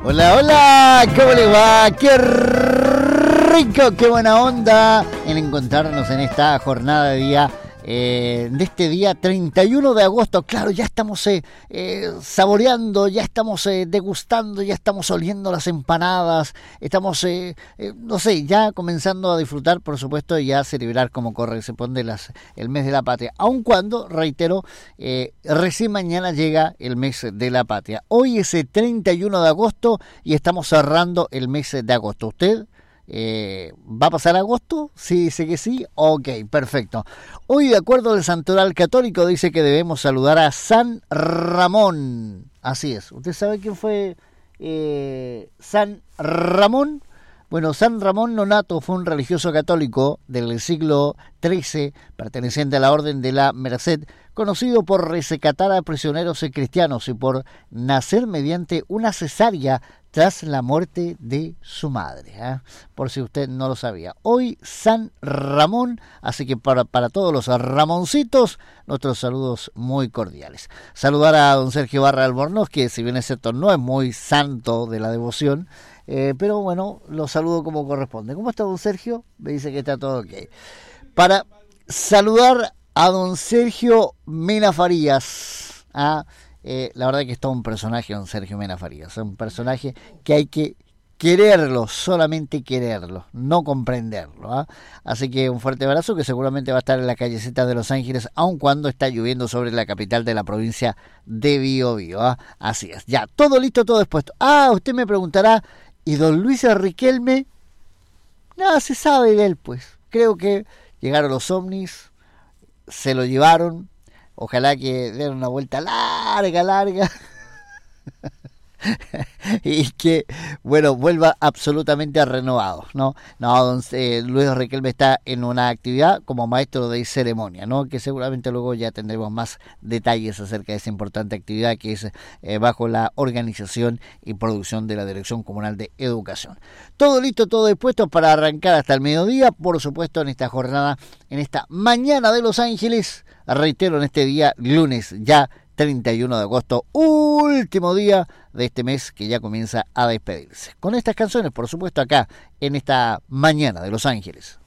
Hola, hola, ¿cómo le va? ¡Qué rico, qué buena onda en encontrarnos en esta jornada de este día 31 de agosto? Claro, ya estamos saboreando, ya estamos degustando, ya estamos oliendo las empanadas, estamos, no sé, ya comenzando a disfrutar, por supuesto, y a celebrar como corresponde el mes de la patria, aun cuando, reitero, recién mañana llega el mes de la patria. Hoy es el 31 de agosto y estamos cerrando el mes de agosto. ¿Usted va a pasar agosto? Sí, dice que sí. Ok, perfecto. Hoy, de acuerdo al santoral católico, dice que debemos saludar a San Ramón. Así es. ¿Usted sabe quién fue San Ramón? Bueno, San Ramón Nonato fue un religioso católico del siglo XIII, perteneciente a la Orden de la Merced, conocido por rescatar a prisioneros cristianos y por nacer mediante una cesárea tras la muerte de su madre, por si usted no lo sabía. Hoy San Ramón, así que para todos los Ramoncitos, nuestros saludos muy cordiales. Saludar a don Sergio Barra Albornoz, que si bien es cierto no es muy santo de la devoción, pero bueno, lo saludo como corresponde. ¿Cómo está don Sergio? Me dice que está todo ok. Para saludar a don Sergio Mena Farías, la verdad que es todo un personaje don Sergio Mena Farías, un personaje que hay que quererlo, solamente quererlo, no comprenderlo. Así que un fuerte abrazo, que seguramente va a estar en la callecita de Los Ángeles, aun cuando está lloviendo sobre la capital de la provincia de Biobío. Así es, ya, todo listo, todo dispuesto. Usted me preguntará, ¿y don Luis Riquelme? Nada se sabe de él, pues. Creo que llegaron los ovnis, se lo llevaron. Ojalá que den una vuelta larga y que, bueno, vuelva absolutamente renovado, ¿no? Don Luis Riquelme está en una actividad como maestro de ceremonia, ¿no? Que seguramente luego ya tendremos más detalles acerca de esa importante actividad que es bajo la organización y producción de la Dirección Comunal de Educación. Todo listo, todo dispuesto para arrancar hasta el mediodía, por supuesto, en esta jornada, en esta mañana de Los Ángeles. Reitero, en este día, lunes, ya 31 de agosto, último día de este mes que ya comienza a despedirse. Con estas canciones, por supuesto, acá, en esta mañana de Los Ángeles.